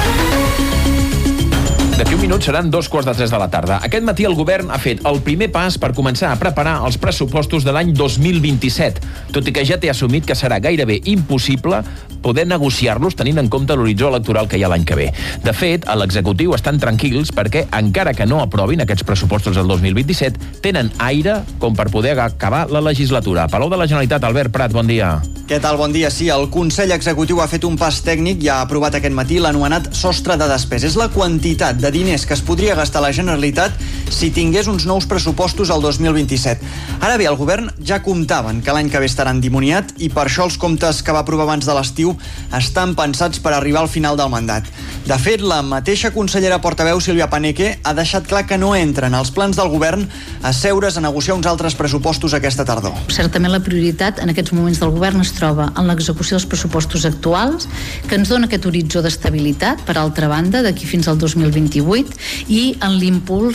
D'aquí un minut seran dos quarts de tres de la tarda. Aquest matí el govern ha fet el primer pas per començar a preparar els pressupostos de l'any dos mil vint-i-set, tot i que ja té assumit que serà gairebé impossible poder negociar-los tenint en compte l'horitzó electoral que hi ha l'any que ve. De fet, a l'executiu estan tranquils perquè, encara que no aprovin aquests pressupostos del dos mil vint-i-set, tenen aire com per poder acabar la legislatura. Palau de la Generalitat, Albert Prat, bon dia. Què tal? Bon dia. Sí, el Consell Executiu ha fet un pas tècnic i ha aprovat aquest matí l'anomenat sostre de despesa. És la quantitat de diners que es podria gastar la Generalitat si tingués uns nous pressupostos el dos mil vint-i-set. Ara bé, el govern ja comptaven que l'any que ve estaran endimoniat i per això els comptes que va aprovar abans de l'estiu estan pensats per arribar al final del mandat. De fet, la mateixa consellera portaveu Sílvia Paneque ha deixat clar que no entren als plans del govern asseure's a negociar uns altres pressupostos aquesta tardor. Certament la prioritat en aquests moments del govern es troba en l'execució dels pressupostos actuals, que ens dona aquest horitzó d'estabilitat, per altra banda, d'aquí fins al dos mil vint-i-vuit, i en l'impuls, com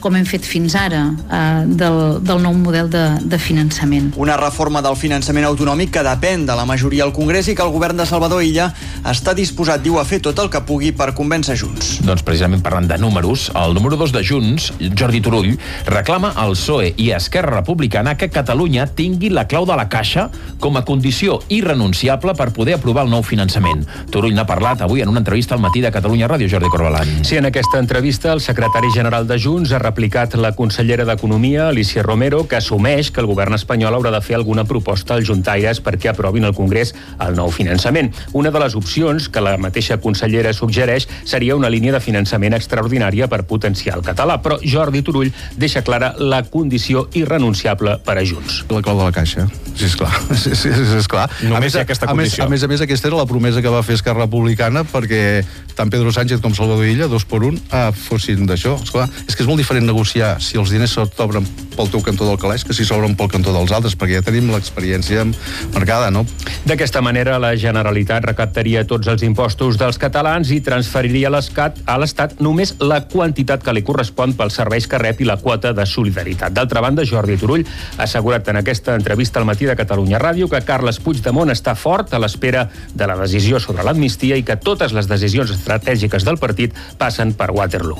com hem fet fins ara, eh, del, del nou model de, de finançament. Una reforma del finançament autonòmic que depèn de la majoria al Congrés i que el govern de Salvador Illa està disposat, diu, a fer tot el que pugui per convèncer Junts. Doncs precisament parlant de números, el número dos de Junts, Jordi Turull, reclama al P S O E i a Esquerra Republicana que Catalunya tingui la clau de la caixa com a condició irrenunciable per poder aprovar el nou finançament. Turull n'ha parlat avui en una entrevista al Matí de Catalunya Ràdio. Jordi Corbalan. Sí, en aquesta entrevista el secretari general de Junts ha replicat la consellera d'Economia, Alicia Romero, que assumeix que el govern espanyol haurà de fer alguna proposta als juntaires perquè aprovin al Congrés el nou finançament. Una de les opcions que la mateixa consellera suggereix seria una línia de finançament extraordinària per potenciar el català, però Jordi Turull deixa clara la condició irrenunciable per a Junts. La clau de la caixa, sí, esclar. Sí, sí, sí, esclar. Només hi ha aquesta condició. A més, a més, aquesta era la promesa que va fer Esquerra Republicana perquè tant Pedro Sánchez com Salvador Illa, dos per un, ah, fossin d'això. Esclar, és que és molt diferent negociar si els diners s'obren pel teu cantó del calaix que si s'obren pel cantó dels altres, perquè ja tenim l'experiència marcada, no? D'aquesta manera, la Generalitat recaptaria tots els impostos dels catalans i transferiria a l'Estat només la quantitat que li correspon pels serveis que rep i la quota de solidaritat. D'altra banda, Jordi Turull ha assegurat en aquesta entrevista al Matí de Catalunya Ràdio que Carles Puigdemont està fort a l'espera de la decisió sobre l'amnistia i que totes les decisions estratègiques del partit passen per Waterloo.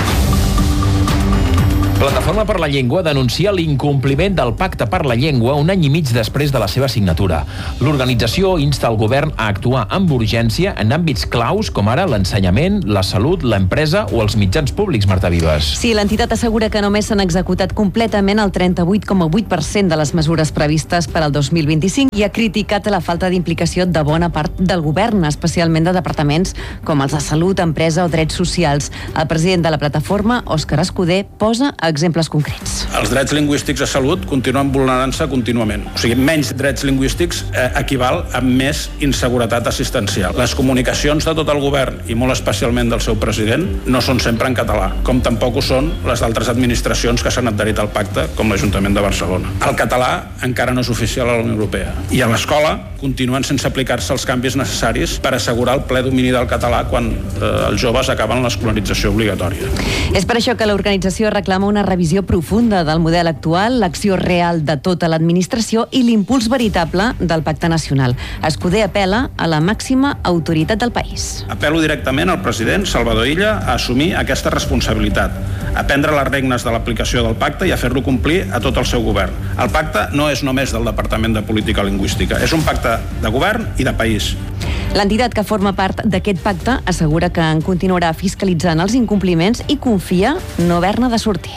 Plataforma per la Llengua denuncia l'incompliment del Pacte per la Llengua un any i mig després de la seva signatura. L'organització insta el govern a actuar amb urgència en àmbits claus com ara l'ensenyament, la salut, l'empresa o els mitjans públics, Marta Vives. Sí, l'entitat assegura que només s'han executat completament el trenta-vuit coma vuit per cent de les mesures previstes per al dos mil vint-i-cinc i ha criticat la falta d'implicació de bona part del govern, especialment de departaments com els de Salut, Empresa o Drets Socials. El president de la plataforma, Òscar Escudé, posa exemples concrets. Els drets lingüístics a salut continuen vulnerant-se contínuament. O sigui, menys drets lingüístics eh, equival a més inseguretat assistencial. Les comunicacions de tot el govern, i molt especialment del seu president, no són sempre en català, com tampoc ho són les altres administracions que s'han adherit al pacte, com l'Ajuntament de Barcelona. El català encara no és oficial a la Unió Europea. I a l'escola continuen sense aplicar-se els canvis necessaris per assegurar el ple domini del català quan eh, els joves acaben l'escolarització obligatòria. És per això que l'organització reclama una revisió profunda del model actual, l'acció real de tota l'administració i l'impuls veritable del Pacte Nacional. Escudé apela a la màxima autoritat del país. Apel·lo directament al president Salvador Illa a assumir aquesta responsabilitat, a prendre les regnes de l'aplicació del pacte i a fer-lo complir a tot el seu govern. El pacte no és només del Departament de Política Lingüística, és un pacte de govern i de país. L'entitat que forma part d'aquest pacte assegura que en continuarà fiscalitzant els incompliments i confia no haver-ne de sortir.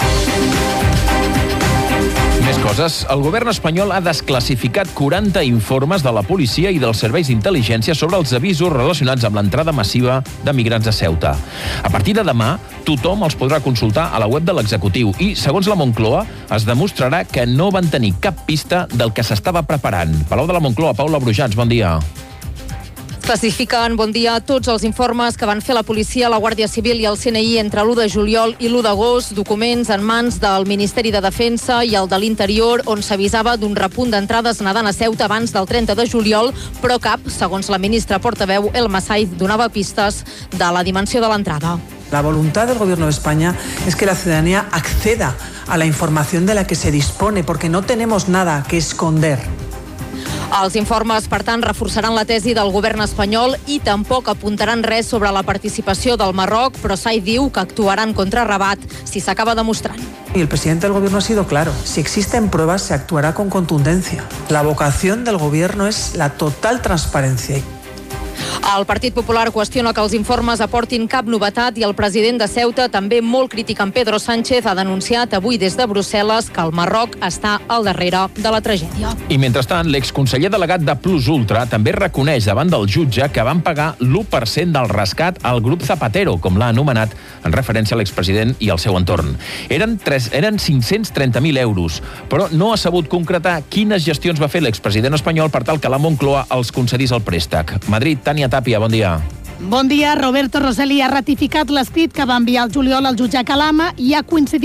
Més coses. El govern espanyol ha desclassificat quaranta informes de la policia i dels serveis d'intel·ligència sobre els avisos relacionats amb l'entrada massiva de migrants a Ceuta. A partir de demà, tothom els podrà consultar a la web de l'executiu i, segons la Moncloa, es demostrarà que no van tenir cap pista del que s'estava preparant. Palau de la Moncloa, Paula Brujans, bon dia. Classifiquen, bon dia, tots els informes que van fer la policia, la Guàrdia Civil i el C N I entre l'u de juliol i l'u d'agost, documents en mans del Ministeri de Defensa i el de l'Interior, on s'avisava d'un repunt d'entrades nedant a Ceuta abans del trenta de juliol, però cap, segons la ministra portaveu Elma Saiz, donava pistes de la dimensió de l'entrada. La voluntad del Gobierno de España es que la ciudadanía acceda a la información de la que se dispone, porque no tenemos nada que esconder. Els informes, per tant, reforçaran la tesi del govern espanyol i tampoc apuntaran res sobre la participació del Marroc, però Saiz diu que actuaran contra Rabat si s'acaba demostrant. Y el presidente del gobierno ha sido claro. Si existen pruebas, se actuará con contundencia. La vocación del gobierno es la total transparencia. El Partit Popular qüestiona que els informes aportin cap novetat i el president de Ceuta, també molt crític amb Pedro Sánchez, ha denunciat avui des de Brussel·les que el Marroc està al darrere de la tragèdia. I mentrestant, l'exconseller delegat de Plus Ultra també reconeix davant del jutge que van pagar l'u per cent del rescat al grup Zapatero, com l'ha anomenat, en referència a l'expresident i al seu entorn. Eren, tres, eren cinc-cents trenta mil euros, però no ha sabut concretar quines gestions va fer l'expresident espanyol per tal que la Moncloa els concedís el préstec. Madrid, Tània Tàpia, bon dia. Bon dia. Roberto Rosselli ha ratificat l'escrit que va enviar el juliol al jutge Calama i ha coincidit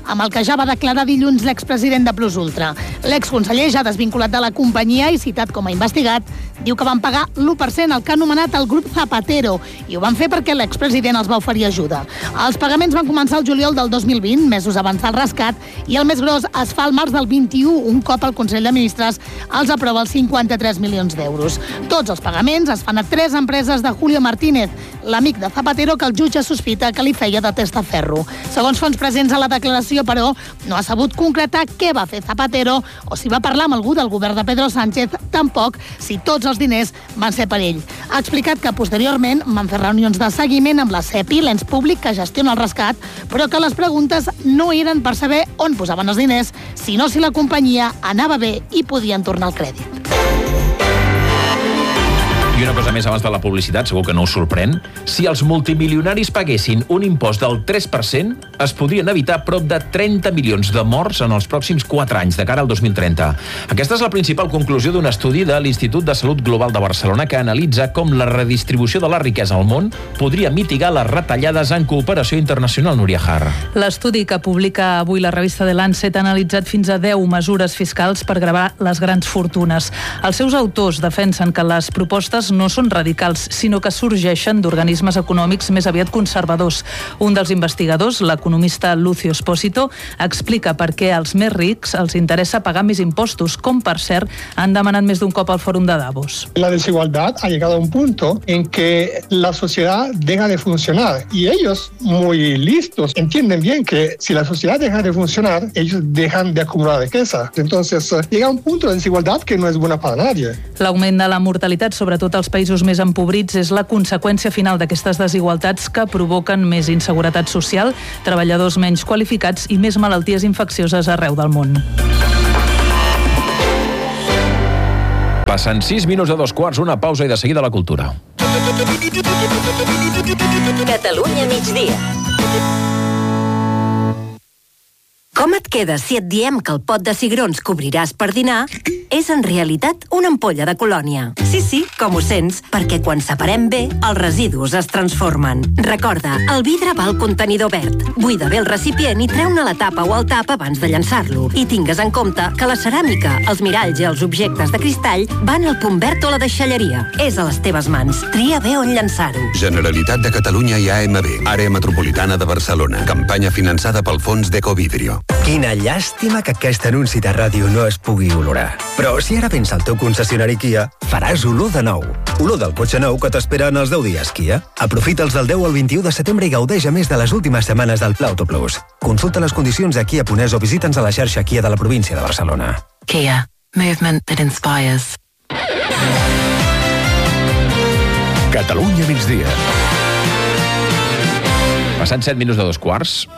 amb el que ja va declarar dilluns l'expresident de Plus Ultra. L'exconseller, ja desvinculat de la companyia i citat com a investigat, diu que van pagar l'u per cent al que ha anomenat el grup Zapatero, i ho van fer perquè l'expresident els va oferir ajuda. Els pagaments van començar el juliol del dos mil vint, mesos abans del rescat, i el més gros es fa al març del vint-i-u, un cop el Consell de Ministres els aprova els cinquanta-tres milions d'euros. Tots els pagaments es fan a tres empreses de Julio Martínez, l'amic de Zapatero que el jutge sospita que li feia de testaferro. Segons fonts presents a la declaració, però, no ha sabut concretar què va fer Zapatero o si va parlar amb algú del govern de Pedro Sánchez, tampoc si tots els diners van ser per ell. Ha explicat que posteriorment van fer reunions de seguiment amb la SEPI, l'ens públic que gestiona el rescat, però que les preguntes no eren per saber on posaven els diners, sinó si la companyia anava bé i podien tornar el crèdit. I una cosa més abans de la publicitat, segur que no us sorprèn. Si els multimilionaris paguessin un impost del tres per cent, es podrien evitar prop de trenta milions de morts en els pròxims quatre anys, de cara al dos mil trenta. Aquesta és la principal conclusió d'un estudi de l'Institut de Salut Global de Barcelona que analitza com la redistribució de la riquesa al món podria mitigar les retallades en cooperació internacional. Núria Har. L'estudi que publica avui la revista The Lancet ha analitzat fins a deu mesures fiscals per gravar les grans fortunes. Els seus autors defensen que les propostes no són radicals, sinó que sorgeixen d'organismes econòmics més aviat conservadors. Un dels investigadors, l'economista Lucio Espósito, explica per què als més rics els interessa pagar més impostos, com per cert han demanat més d'un cop al Fòrum de Davos. La desigualdad ha llegado a un punto en que la sociedad deja de funcionar y ellos, muy listos, entienden bien que si la sociedad deja de funcionar, ellos dejan de acumular riqueza. Entonces, llega a un punto de desigualdad que no es buena para nadie. L'augment de la mortalitat, sobretot als països més empobrits, és la conseqüència final d'aquestes desigualtats que provoquen més inseguretat social, treballadors menys qualificats i més malalties infeccioses arreu del món. Passen sis minuts de dos quarts, una pausa i de seguida la cultura. Catalunya migdia. Com et quedes si et diem que el pot de cigrons que obriràs per dinar és en realitat una ampolla de colònia? Sí, sí, com ho sents, perquè quan separem bé, els residus es transformen. Recorda, el vidre va al contenidor verd. Buida bé el recipient i treu-ne la tapa o el tap abans de llançar-lo. I tingues en compte que la ceràmica, els miralls i els objectes de cristall van al punt verd o a la deixalleria. És a les teves mans. Tria bé on llançar-ho. Generalitat de Catalunya i A M B, Àrea Metropolitana de Barcelona. Campanya finançada pel Fons d'Ecovidrio. Quina llàstima que aquest anunci de ràdio no es pugui olorar. Però si ara vens al teu concessionari Kia, faràs olor de nou. Olor del cotxe nou que t'espera en els deu dies Kia. Aprofita'ls del deu al vint-i-u de setembre i gaudeix a més de les últimes setmanes del Pla Auto Plus. Consulta les condicions a Kia punt es o visita'ns a la xarxa Kia de la província de Barcelona. Kia. Movement that inspires. Catalunya migdia. Passant set minuts de dos quarts.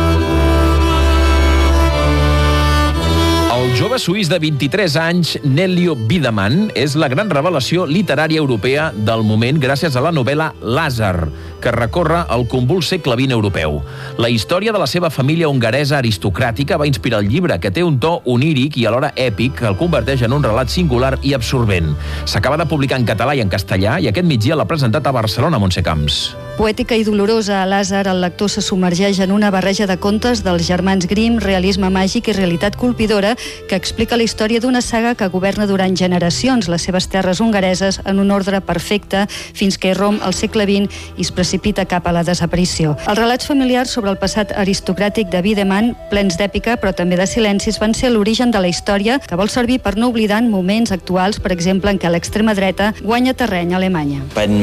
El jove suís de vint-i-tres anys, Nelio Biedermann, és la gran revelació literària europea del moment gràcies a la novel·la Lázar, que recorre el convuls segle vint europeu. La història de la seva família hongaresa aristocràtica va inspirar el llibre, que té un to oníric i alhora èpic, que el converteix en un relat singular i absorbent. S'acaba de publicar en català i en castellà i aquest migdia l'ha presentat a Barcelona, Montse Camps. Poètica i dolorosa, a Lázar, el lector se submergeix en una barreja de contes dels germans Grimm, realisme màgic i realitat colpidora que explica la història d'una saga que governa durant generacions les seves terres hongareses en un ordre perfecte fins que irromp al segle vint i es precipita cap a la desaparició. Els relats familiars sobre el passat aristocràtic de Biedermann, plens d'èpica però també de silencis, van ser l'origen de la història que vol servir per no oblidar en moments actuals, per exemple, en què l'extrema dreta guanya terreny a Alemanya.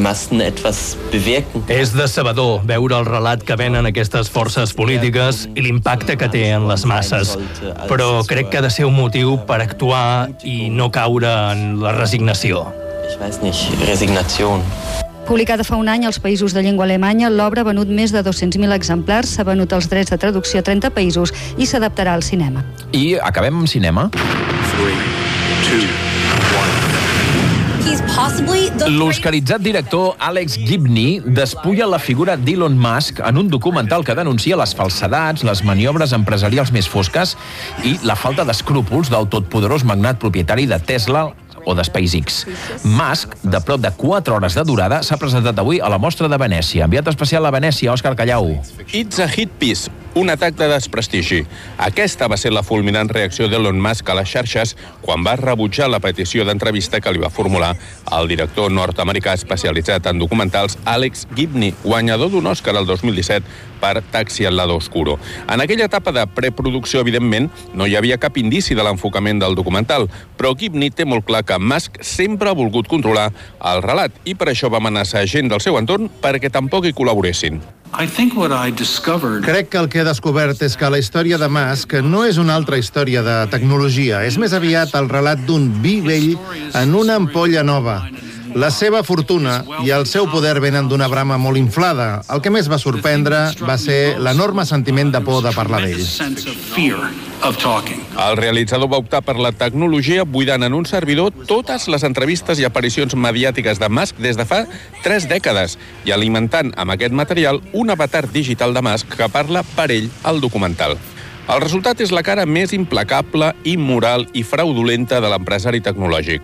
És decebedor veure el relat que venen aquestes forces polítiques i l'impacte que té en les masses, però crec que ha de ser un motiu per actuar i no caure en la resignació. Publicada fa un any als països de llengua alemanya, l'obra ha venut més de dos-cents mil exemplars, s'ha venut els drets de traducció a trenta països i s'adaptarà al cinema. I acabem amb cinema. L'oscaritzat director Alex Gibney despulla la figura d'Elon Musk en un documental que denuncia les falsedats, les maniobres empresarials més fosques i la falta d'escrúpols del totpoderós magnat propietari de Tesla o de SpaceX. Musk, de prop de quatre hores de durada, s'ha presentat avui a la Mostra de Venècia. Enviat especial a Venècia, Òscar Callau. It's a hit piece, un atac de desprestigi. Aquesta va ser la fulminant reacció d'Elon Musk a les xarxes quan va rebutjar la petició d'entrevista que li va formular el director nord-americà especialitzat en documentals Alex Gibney, guanyador d'un Òscar el dos mil disset per Taxi al lado oscuro. En aquella etapa de preproducció, evidentment, no hi havia cap indici de l'enfocament del documental, però Gibney té molt clar que Musk sempre ha volgut controlar el relat i per això va amenaçar gent del seu entorn perquè tampoc hi col·laboressin. Crec que el que he descobert és que la història de Musk no és una altra història de tecnologia. És més aviat el relat d'un vi vell en una ampolla nova. La seva fortuna i el seu poder venen d'una brama molt inflada. El que més va sorprendre va ser l'enorme sentiment de por de parlar d'ell. El realitzador va optar per la tecnologia buidant en un servidor totes les entrevistes i aparicions mediàtiques de Musk des de fa tres dècades i alimentant amb aquest material un avatar digital de Musk que parla per ell al documental. El resultat és la cara més implacable, immoral i fraudulenta de l'empresari tecnològic.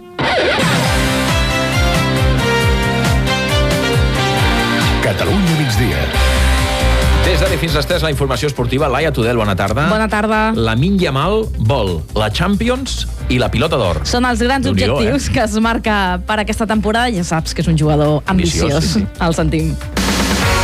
Catalunya migdia. Des d'ara fins a les tres, la informació esportiva. Laia Tudel, bona tarda. Bona tarda. Lamine Yamal vol la Champions i la Pilota d'Or. Són els grans Déu-n'hi-do, objectius eh? que es marca per aquesta temporada. Ja saps que és un jugador ambiciós. Ambiciós, sí, sí. El sentim.